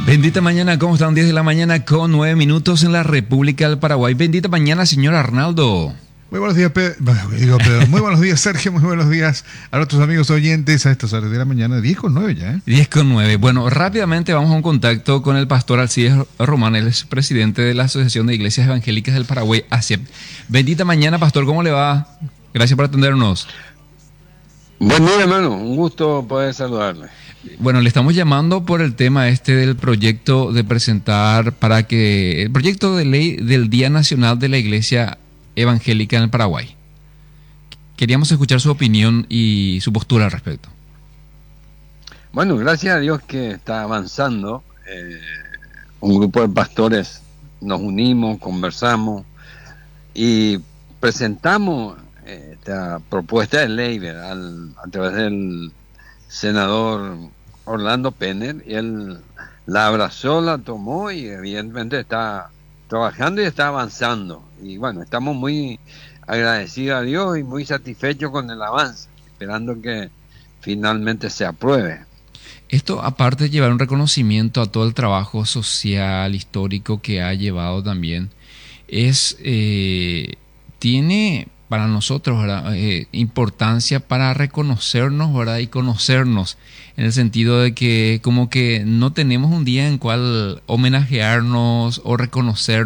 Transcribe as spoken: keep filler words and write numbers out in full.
Bendita mañana, ¿cómo están? diez de la mañana con nueve minutos en la República del Paraguay. Bendita mañana, señor Arnaldo. Muy buenos días, Pedro. Bueno, digo, Pedro. Muy buenos días, Sergio. Muy buenos días a nuestros amigos oyentes a estas horas de la mañana. diez con nueve ya, ¿eh? diez con nueve. Bueno, rápidamente vamos a un contacto con el pastor Alcides Román. Él es presidente de la Asociación de Iglesias Evangélicas del Paraguay, A S E P. Bendita mañana, pastor. ¿Cómo le va? Gracias por atendernos. Buen día, hermano. Un gusto poder saludarle. Bueno, le estamos llamando por el tema este del proyecto de presentar para que el proyecto de ley del Día Nacional de la Iglesia Evangélica en el Paraguay. Queríamos escuchar su opinión y su postura al respecto. Bueno, gracias a Dios que está avanzando. Eh, un grupo de pastores nos unimos, conversamos y presentamos eh, esta propuesta de ley, ¿verdad? Al, a través del senador Orlando Penner, y él la abrazó, la tomó y evidentemente está trabajando y está avanzando. Y bueno, estamos muy agradecidos a Dios y muy satisfechos con el avance, esperando que finalmente se apruebe. Esto, aparte de llevar un reconocimiento a todo el trabajo social, histórico que ha llevado también, es eh, tiene para nosotros, ¿verdad? Eh, importancia para reconocernos, ¿verdad? Y conocernos, en el sentido de que como que no tenemos un día en cual homenajearnos o reconocernos